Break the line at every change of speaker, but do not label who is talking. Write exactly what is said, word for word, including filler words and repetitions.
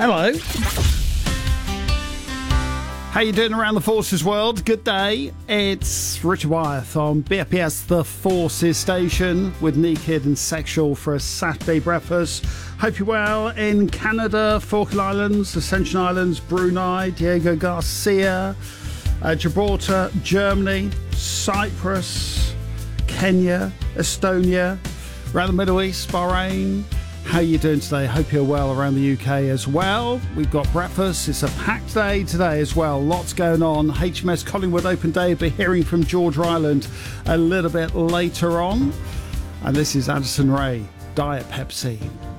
Hello. How you doing around the Forces world? Good day. It's Richard Wyeth on B F P S The Forces station with Naked and Sexual for a Saturday breakfast. Hope you're well in Canada, Falkland Islands, Ascension Islands, Brunei, Diego Garcia, uh, Gibraltar, Germany, Cyprus, Kenya, Estonia, around the Middle East, Bahrain. How are you doing today? Hope you're well around the U K as well. We've got breakfast. It's a packed day today as well. Lots going on. H M S Collingwood Open Day. We'll be hearing from George Ryland a little bit later on. And this is Addison Rae, Diet Pepsi.